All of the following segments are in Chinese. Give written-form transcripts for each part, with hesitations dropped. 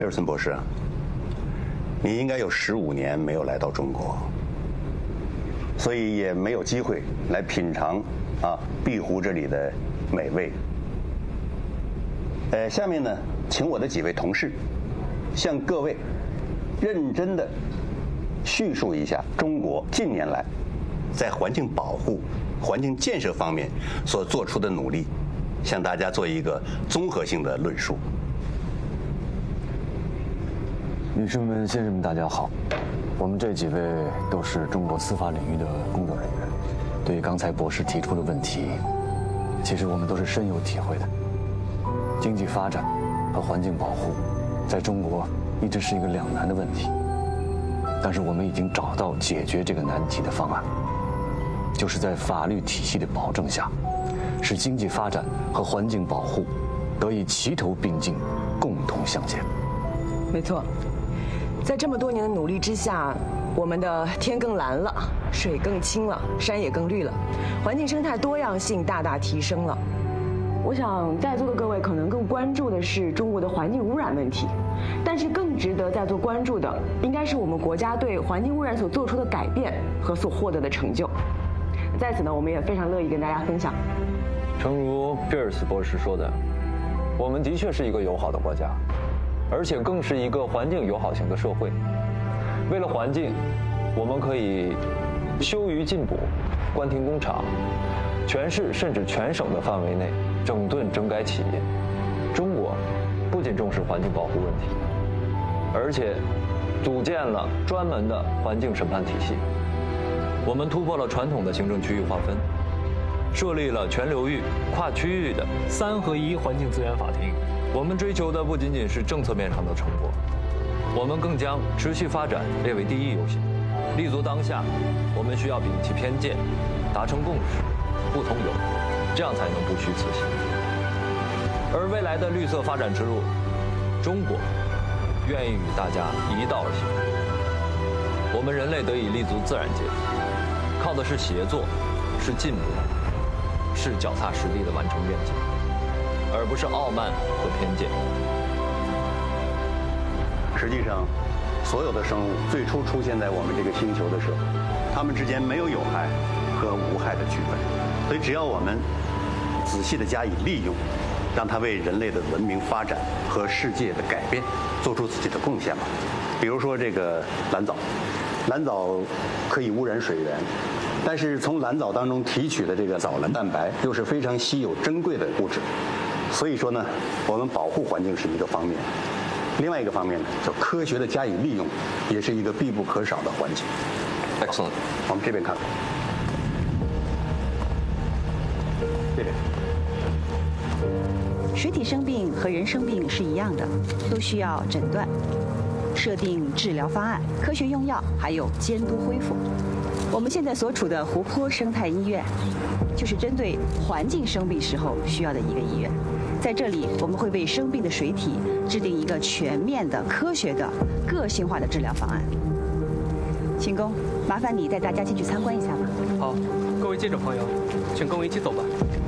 威尔森博士，你应该有15年没有来到中国，所以也没有机会来品尝碧湖这里的美味。下面呢，请我的几位同事向各位认真的叙述一下中国近年来在环境保护、环境建设方面所做出的努力，向大家做一个综合性的论述。 女士们、先生们，大家好。我们这几位都是中国司法领域的工作人员，对于刚才博士提出的问题，其实我们都是深有体会的。经济发展和环境保护，在中国一直是一个两难的问题，但是我们已经找到解决这个难题的方案，就是在法律体系的保证下，使经济发展和环境保护得以齐头并进，共同向前。 没错。在这么多年的努力之下，我们的天更蓝了，水更清了，山也更绿了，环境生态多样性大大提升了。我想在座的各位可能更关注的是中国的环境污染问题，但是更值得在座关注的应该是我们国家对环境污染所做出的改变和所获得的成就。在此呢，我们也非常乐意跟大家分享。 诚如比尔斯博士说的，我们的确是一个友好的国家，而且更是一个环境友好型的社会。为了环境，我们可以羞于进补，关停工厂，全市甚至全省的范围内整顿整改企业。中国不仅重视环境保护问题，而且组建了专门的环境审判体系。我们突破了传统的行政区域划分，设立了全流域、跨区域的3合1环境资源法庭。我们追求的不仅仅是政策面上的成果，我们更将持续发展列为第一优先。立足当下，我们需要摒弃偏见，达成共识，不同有，这样才能不虚此行。而未来的绿色发展之路，中国愿意与大家一道而行。我们人类得以立足自然界，靠的是协作，是进步，是脚踏实地的完成愿景，而不是傲慢和偏见。 实际上，所有的生物最初出现在我们这个星球的时候，它们之间没有有害和无害的区分。所以，只要我们仔细的加以利用，让它为人类的文明发展和世界的改变做出自己的贡献吧。比如说这个蓝藻，蓝藻可以污染水源，但是从蓝藻当中提取的这个藻蓝蛋白又是非常稀有珍贵的物质。所以说呢，我们保护环境是一个方面，另外一个方面呢，就科学的加以利用，也是一个必不可少的环节。 Excellent， 我们这边看，这边。 水体生病和人生病是一样的，都需要诊断、设定治疗方案、科学用药，还有监督恢复。我们现在所处的湖泊生态医院，就是针对环境生病时候需要的一个医院。在这里，我们会为生病的水体制定一个全面的、科学的、个性化的治疗方案。秦工，麻烦你带大家进去参观一下吧。 好，各位记者朋友，请跟我一起走吧。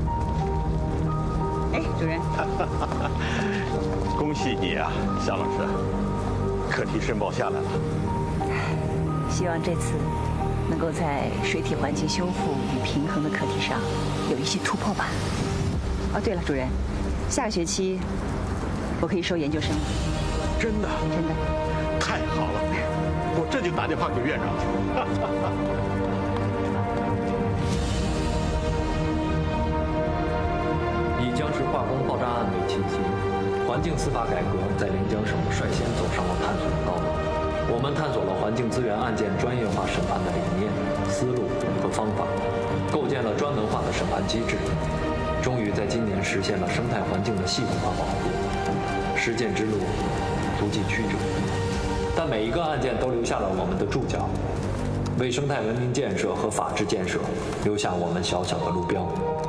哎，主任， 恭喜你啊，夏老师，课题申报下来了。 希望这次能够在水体环境修复与平衡的课题上有一些突破吧。哦，对了，主任，下个学期我可以收研究生了。 真的？ 真的。 太好了，我这就打电话给院长去。 以僵尸化工爆炸案为契机，环境司法改革在临江省率先走上了探索的道路。我们探索了环境资源案件专业化审判的理念、思路和方法，构建了专门化的审判机制，终于在今年实现了生态环境的系统化保护。实践之路足迹曲折，但每一个案件都留下了我们的注脚，为生态文明建设和法治建设留下我们小小的路标。